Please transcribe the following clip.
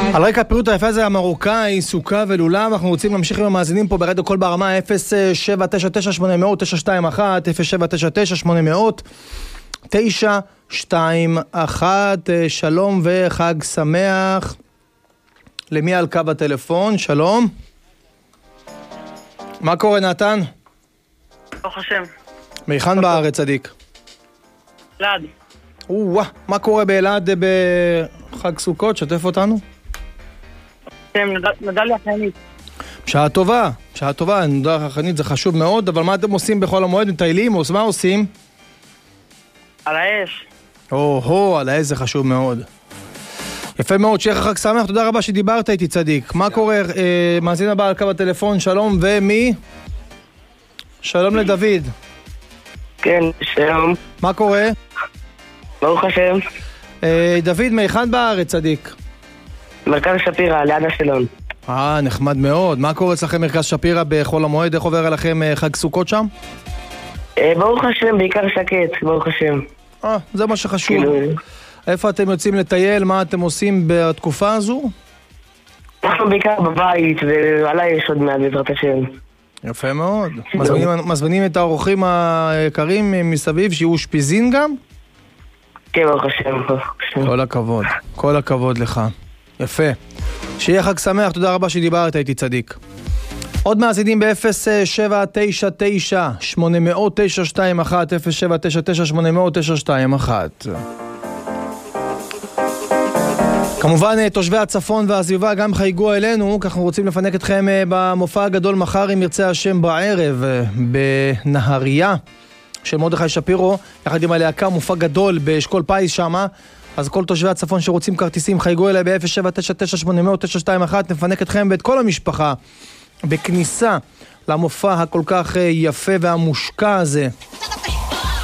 על רקע הפירוט היפה הזה המרוקאי, סוכה ולולב, אנחנו רוצים להמשיך עם המאזינים פה ברדיו קול ברמה 0799800921. שלום וחג שמח. למי על קו הטלפון? שלום. מה קורה נתן? ברוך השם. מיכן בארץ צדיק? אלעד. מה קורה באלעד בחג סוכות? שתף אותנו. נדליה חנית. שעה טובה, נדליה חנית זה חשוב מאוד, אבל מה אתם עושים בכל המועד? מטיילים או מה עושים? על האש. על האש זה חשוב מאוד. יפה מאוד, שיהיה לך חג שמח, תודה רבה שדיברת איתי צדיק. מה קורה? מאזין הבא על קו הטלפון, שלום, ומי? שלום לדוד. כן, שלום. מה קורה? ברוך השם. דוד, מיכן בארץ צדיק? מרכז שפירא, ליד אשקלון. נחמד מאוד. מה קורה אצלכם מרכז שפירא בחול המועד? איך עובר עליכם חג סוכות שם? ברוך השם, בעיקר שקט, ברוך השם. זה מה שחשוב. איפה אתם יוצאים לטייל? מה אתם עושים בתקופה הזו? אנחנו בעיקר בבית, ועליי יש עוד מעט בעזרת השם. יפה מאוד. מזמינים את האורחים היקרים מסביב שיהיו שפיזין גם? כן, ברוך השם. כל הכבוד לך. יפה. שיהיה חג שמח, תודה רבה שדיברת איתי צדיק. עוד מאזינים ב-0799-800-921, 0799-800-921. כמובן תושבי הצפון והסביבה גם חייגו אלינו, כך אנחנו רוצים לפנק אתכם במופע הגדול מחר אם ירצה השם בערב בנהריה של מרדכי שפירו, יחד עם הלהקה, מופע גדול באשכול פייס שמה. אז כל תושבי הצפון שרוצים כרטיסים חייגו אליי ב-0799-800-921, נפנק אתכם ואת כל המשפחה בכניסה למופע הכל כך יפה והמושקע הזה